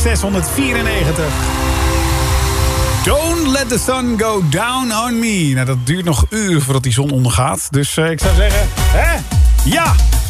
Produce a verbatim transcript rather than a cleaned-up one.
zeshonderdvierennegentig. Don't let the sun go down on me. Nou, dat duurt nog uren voordat die zon ondergaat. Dus uh, ik zou zeggen, hè? Ja!